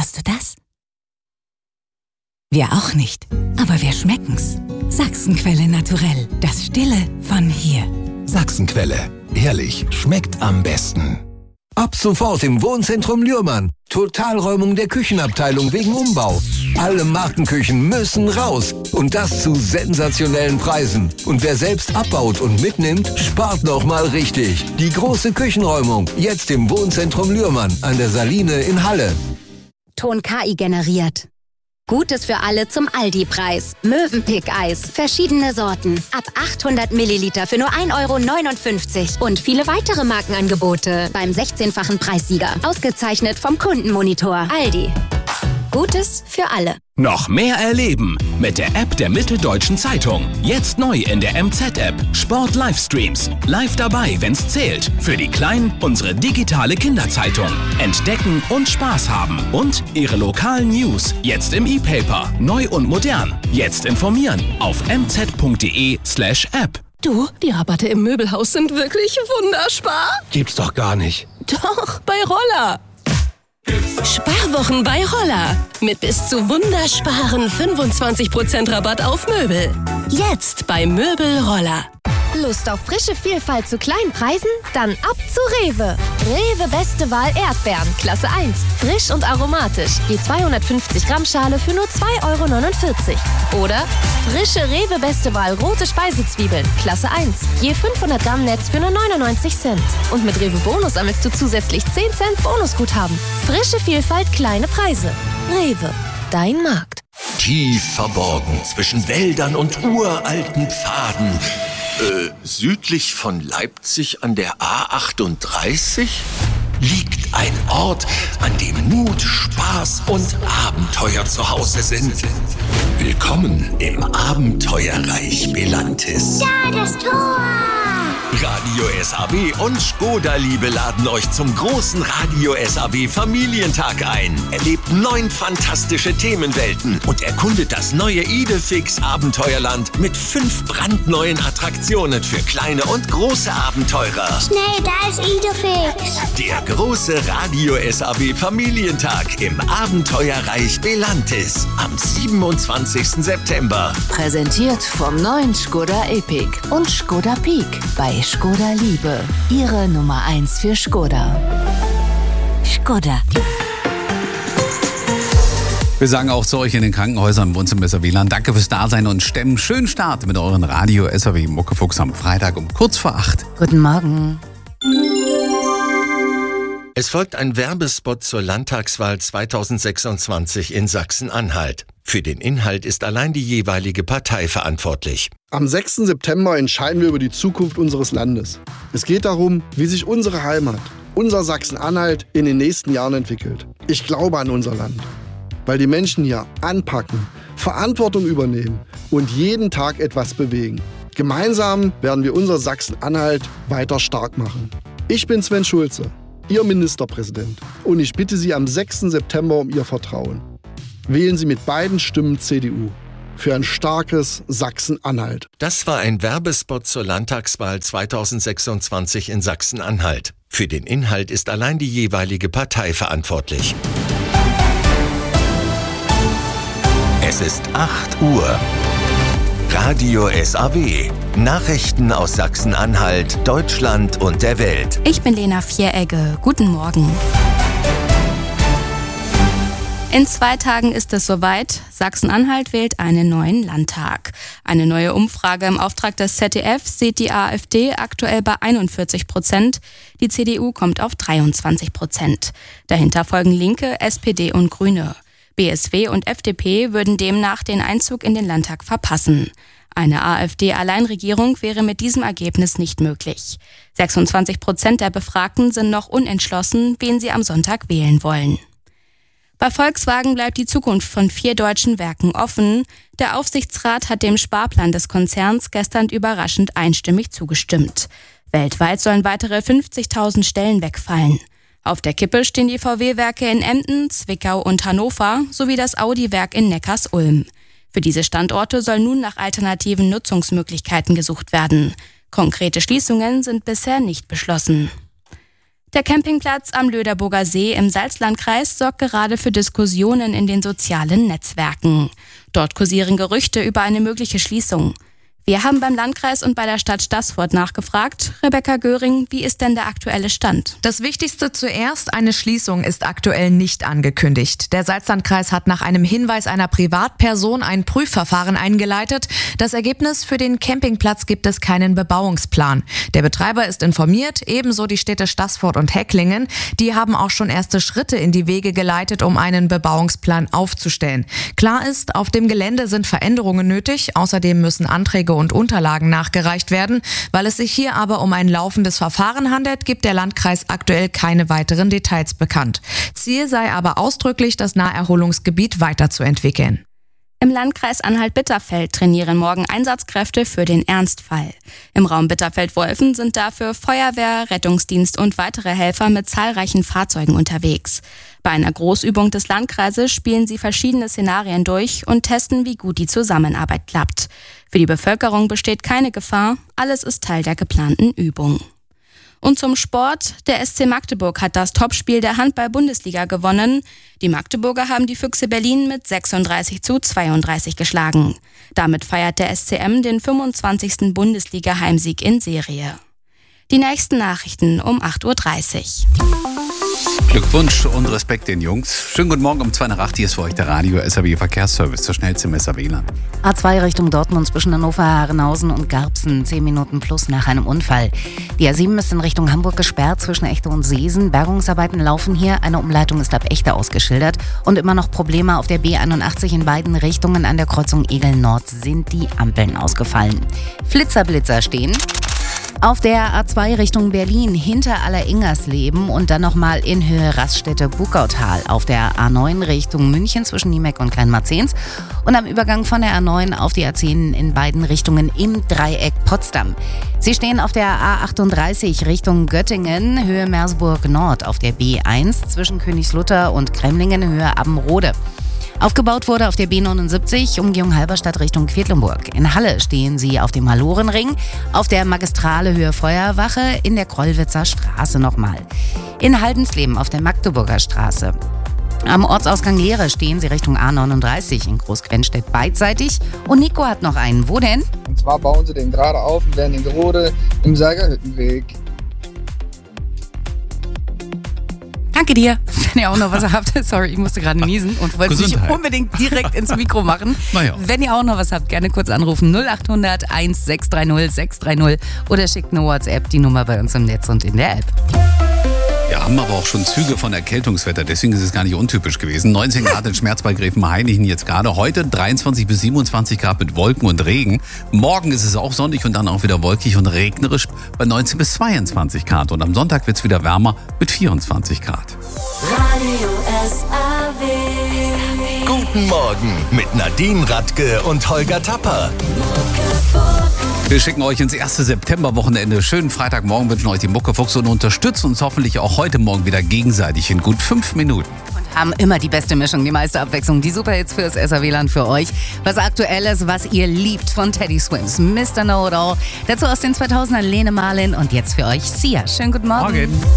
Hörst du das? Wir auch nicht, aber wir schmecken's. Sachsenquelle Naturell, das Stille von hier. Sachsenquelle, ehrlich, schmeckt am besten. Ab sofort im Wohnzentrum Lührmann. Totalräumung der Küchenabteilung wegen Umbau. Alle Markenküchen müssen raus. Und das zu sensationellen Preisen. Und wer selbst abbaut und mitnimmt, spart noch mal richtig. Die große Küchenräumung. Jetzt im Wohnzentrum Lührmann an der Saline in Halle. Ton KI generiert. Gutes für alle zum Aldi-Preis. Mövenpick-Eis. Verschiedene Sorten. Ab 800 Milliliter für nur 1,59 €. Und viele weitere Markenangebote beim 16-fachen Preissieger. Ausgezeichnet vom Kundenmonitor. Aldi. Gutes für alle. Noch mehr erleben mit der App der Mitteldeutschen Zeitung. Jetzt neu in der MZ-App. Sport-Livestreams. Live dabei, wenn's zählt. Für die Kleinen unsere digitale Kinderzeitung. Entdecken und Spaß haben. Und ihre lokalen News. Jetzt im E-Paper. Neu und modern. Jetzt informieren. Auf mz.de/app. Du, die Rabatte im Möbelhaus sind wirklich wunderspar. Gibt's doch gar nicht. Doch, bei Roller. Sparwochen bei Roller. Mit bis zu wundersparen 25% Rabatt auf Möbel. Jetzt bei Möbel Roller. Lust auf frische Vielfalt zu kleinen Preisen? Dann ab zu Rewe. Rewe Beste Wahl Erdbeeren, Klasse 1. Frisch und aromatisch. Die 250 Gramm Schale für nur 2,49 €. Oder frische Rewe Beste Wahl rote Speisezwiebeln, Klasse 1. Je 500 Gramm Netz für nur 99 Cent. Und mit Rewe Bonus sammelst du zusätzlich 10 Cent Bonusguthaben. Frische Vielfalt, kleine Preise. Rewe, dein Markt. Tief verborgen zwischen Wäldern und uralten Pfaden. Südlich von Leipzig an der A38 liegt ein Ort, an dem Mut, Spaß und Abenteuer zu Hause sind. Willkommen im Abenteuerreich Belantis. Ja, das Tor! Radio SAW und Skoda-Liebe laden euch zum großen Radio SAW Familientag ein. Erlebt 9 fantastische Themenwelten und erkundet das neue Idefix Abenteuerland mit 5 brandneuen Attraktionen für kleine und große Abenteurer. Schnell, da ist Idefix. Der große Radio SAW Familientag im Abenteuerreich Belantis am 27. September. Präsentiert vom neuen Skoda Epic und Skoda Peak bei Skoda Liebe. Ihre Nummer 1 für Skoda. Skoda. Wir sagen auch zu euch in den Krankenhäusern, Wohnzimmer WLAN, danke fürs Dasein und stemmen schönen Start mit euren Radio SAW Muckefuchs am Freitag um kurz vor 8. Guten Morgen. Es folgt ein Werbespot zur Landtagswahl 2026 in Sachsen-Anhalt. Für den Inhalt ist allein die jeweilige Partei verantwortlich. Am 6. September entscheiden wir über die Zukunft unseres Landes. Es geht darum, wie sich unsere Heimat, unser Sachsen-Anhalt, in den nächsten Jahren entwickelt. Ich glaube an unser Land, weil die Menschen hier anpacken, Verantwortung übernehmen und jeden Tag etwas bewegen. Gemeinsam werden wir unser Sachsen-Anhalt weiter stark machen. Ich bin Sven Schulze, Ihr Ministerpräsident, und ich bitte Sie am 6. September um Ihr Vertrauen. Wählen Sie mit beiden Stimmen CDU für ein starkes Sachsen-Anhalt. Das war ein Werbespot zur Landtagswahl 2026 in Sachsen-Anhalt. Für den Inhalt ist allein die jeweilige Partei verantwortlich. Es ist 8 Uhr. Radio SAW. Nachrichten aus Sachsen-Anhalt, Deutschland und der Welt. Ich bin Lena Vieregge. Guten Morgen. In 2 Tagen ist es soweit. Sachsen-Anhalt wählt einen neuen Landtag. Eine neue Umfrage im Auftrag des ZDF sieht die AfD aktuell bei 41%. Die CDU kommt auf 23%. Dahinter folgen Linke, SPD und Grüne. BSW und FDP würden demnach den Einzug in den Landtag verpassen. Eine AfD-Alleinregierung wäre mit diesem Ergebnis nicht möglich. 26% der Befragten sind noch unentschlossen, wen sie am Sonntag wählen wollen. Bei Volkswagen bleibt die Zukunft von 4 deutschen Werken offen. Der Aufsichtsrat hat dem Sparplan des Konzerns gestern überraschend einstimmig zugestimmt. Weltweit sollen weitere 50.000 Stellen wegfallen. Auf der Kippe stehen die VW-Werke in Emden, Zwickau und Hannover sowie das Audi-Werk in Neckarsulm. Für diese Standorte soll nun nach alternativen Nutzungsmöglichkeiten gesucht werden. Konkrete Schließungen sind bisher nicht beschlossen. Der Campingplatz am Löderburger See im Salzlandkreis sorgt gerade für Diskussionen in den sozialen Netzwerken. Dort kursieren Gerüchte über eine mögliche Schließung. Wir haben beim Landkreis und bei der Stadt Staßfurt nachgefragt. Rebecca Göring, wie ist denn der aktuelle Stand? Das Wichtigste zuerst, eine Schließung ist aktuell nicht angekündigt. Der Salzlandkreis hat nach einem Hinweis einer Privatperson ein Prüfverfahren eingeleitet. Das Ergebnis: für den Campingplatz gibt es keinen Bebauungsplan. Der Betreiber ist informiert, ebenso die Städte Staßfurt und Hecklingen. Die haben auch schon erste Schritte in die Wege geleitet, um einen Bebauungsplan aufzustellen. Klar ist, auf dem Gelände sind Veränderungen nötig. Außerdem müssen Anträge und Unterlagen nachgereicht werden. Weil es sich hier aber um ein laufendes Verfahren handelt, gibt der Landkreis aktuell keine weiteren Details bekannt. Ziel sei aber ausdrücklich, das Naherholungsgebiet weiterzuentwickeln. Im Landkreis Anhalt-Bitterfeld trainieren morgen Einsatzkräfte für den Ernstfall. Im Raum Bitterfeld-Wolfen sind dafür Feuerwehr, Rettungsdienst und weitere Helfer mit zahlreichen Fahrzeugen unterwegs. Bei einer Großübung des Landkreises spielen sie verschiedene Szenarien durch und testen, wie gut die Zusammenarbeit klappt. Für die Bevölkerung besteht keine Gefahr, alles ist Teil der geplanten Übung. Und zum Sport: der SC Magdeburg hat das Topspiel der Handball-Bundesliga gewonnen. Die Magdeburger haben die Füchse Berlin mit 36:32 geschlagen. Damit feiert der SCM den 25. Bundesliga-Heimsieg in Serie. Die nächsten Nachrichten um 8:30 Uhr. Glückwunsch und Respekt den Jungs. Schönen guten Morgen um 2:08. Hier ist für euch der Radio SAW Verkehrsservice, der schnellste im SAW-Land. A2 Richtung Dortmund zwischen Hannover, Herrenhausen und Garbsen, 10 Minuten plus nach einem Unfall. Die A7 ist in Richtung Hamburg gesperrt zwischen Echte und Seesen. Bergungsarbeiten laufen hier. Eine Umleitung ist ab Echte ausgeschildert. Und immer noch Probleme auf der B81 in beiden Richtungen. An der Kreuzung Egel Nord sind die Ampeln ausgefallen. Flitzer stehen. Auf der A2 Richtung Berlin hinter Alleringersleben und dann nochmal in Höhe Raststätte-Bukautal. Auf der A9 Richtung München zwischen Niemeck und Kleinmarzens und am Übergang von der A9 auf die A10 in beiden Richtungen im Dreieck Potsdam. Sie stehen auf der A38 Richtung Göttingen, Höhe Mersburg Nord, auf der B1 zwischen Königslutter und Kremlingen, Höhe Abbenrode. Aufgebaut wurde auf der B79, Umgehung Halberstadt Richtung Quedlinburg. In Halle stehen sie auf dem Hallorenring, auf der Magistrale Höhe Feuerwache, in der Krollwitzer Straße nochmal. In Haldensleben auf der Magdeburger Straße. Am Ortsausgang Lehre stehen sie Richtung A39 in Großquenstedt beidseitig. Und Nico hat noch einen. Wo denn? Und zwar bauen sie den gerade auf und werden in Gerode im Seigerhüttenweg. Danke dir. Wenn ihr auch noch was habt, sorry, ich musste gerade niesen und wollte es nicht unbedingt direkt ins Mikro machen. Naja. Wenn ihr auch noch was habt, gerne kurz anrufen. 0800 1630 630 oder schickt eine WhatsApp, die Nummer bei uns im Netz und in der App. Wir haben aber auch schon Züge von Erkältungswetter, deswegen ist es gar nicht untypisch gewesen. 19 Grad in Schmerz bei Gräfenhainichen jetzt gerade. Heute 23 bis 27 Grad mit Wolken und Regen. Morgen ist es auch sonnig und dann auch wieder wolkig und regnerisch bei 19 bis 22 Grad. Und am Sonntag wird es wieder wärmer mit 24 Grad. Radio SAW. Guten Morgen mit Nadine Radke und Holger Tapper. Wir schicken euch ins erste Septemberwochenende. Schönen Freitagmorgen wünschen euch die Muckefuchs und unterstützen uns hoffentlich auch heute Morgen wieder gegenseitig in gut 5 Minuten. Und haben immer die beste Mischung, die meiste Abwechslung, die Superhits fürs SAW-Land für euch. Was aktuell ist, was ihr liebt von Teddy Swims, Mr. Know-It-All. Dazu aus den 2000ern Lene Marlin und jetzt für euch Sia. Schönen guten Morgen.